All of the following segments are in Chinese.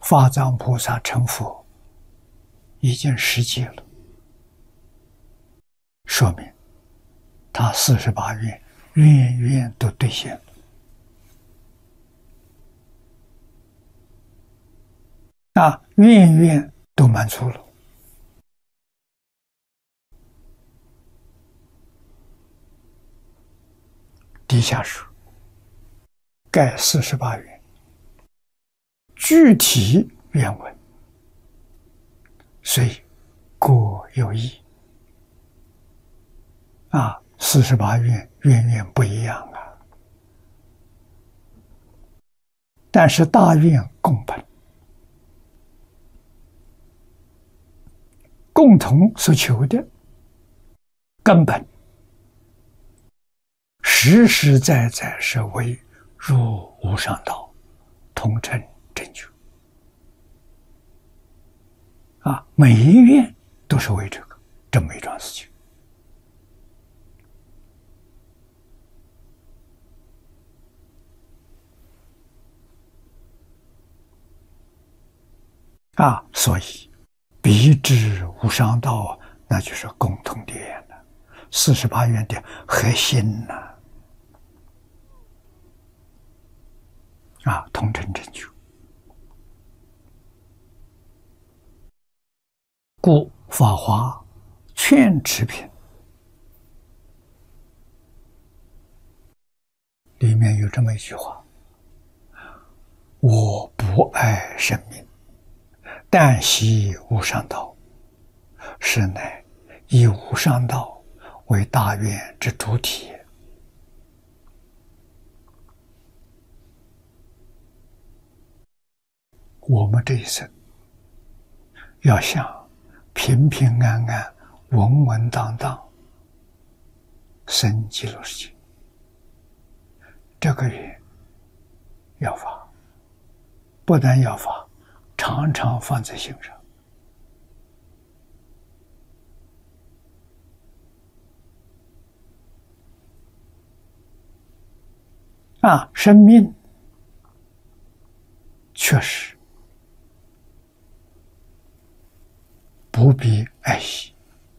法藏菩萨成佛已经10劫了，说明他48愿愿愿都兑现了，愿愿都满足了。底下说，盖48愿具体愿文，虽各有异。48愿愿愿不一样啊，但是大愿共本，共同所求的根本，实实在在是为入无上道，同成正觉。每一愿都是为这么一桩事情。所以彼之无上道，那就是共同的愿了，48愿的核心了。同成正觉。故法华劝持品里面有这么一句话：我不爱生命，但习无上道，是乃以无上道为大愿之主体。我们这一生要想平平安安、稳稳当当生极乐世界，这个愿要发，不但要发，常常放在心上。生命确实不必爱惜，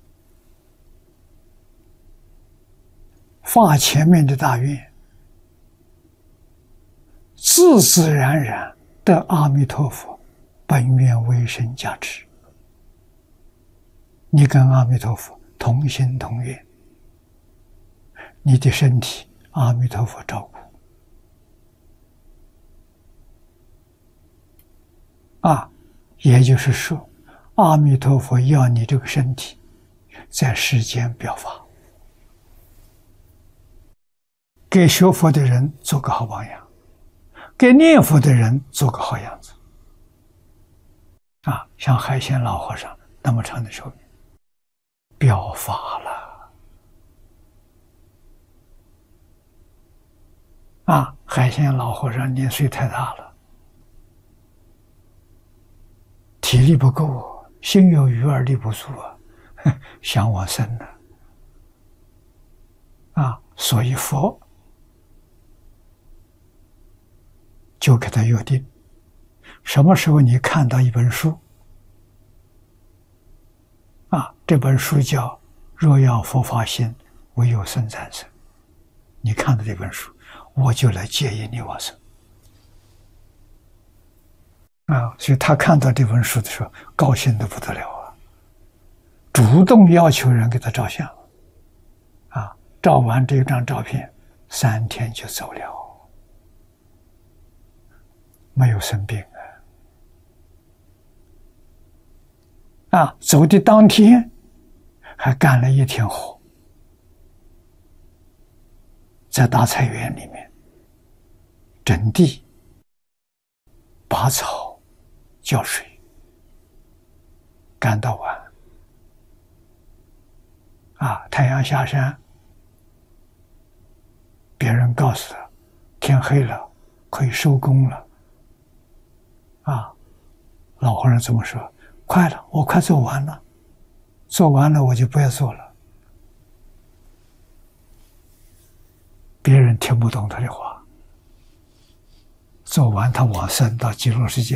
发前面的大愿，自自然然得阿弥陀佛本愿威神加持，你跟阿弥陀佛同心同愿，你的身体阿弥陀佛照顾。也就是说，阿弥陀佛要你这个身体在世间表法，给学佛的人做个好榜样，给念佛的人做个好样子。像海鲜老和尚那么长的寿命，表法了。海鲜老和尚年岁太大了，体力不够，心有余而力不足想往生了。所以佛就给他约定，什么时候你看到一本书，这本书叫《若要佛法心，唯有僧赞生》，你看到这本书，我就来接引你往生。所以他看到这本书的时候，高兴得不得了主动要求人给他照相。照完这张照片，3天就走了，没有生病走的当天还干了1天活，在大菜园里面整地、拔草、浇水，干到晚。太阳下山，别人告诉他天黑了，可以收工了。老和尚怎么说？快了，我快做完了，做完了我就不要做了。别人听不懂他的话，做完他往生到极乐世界。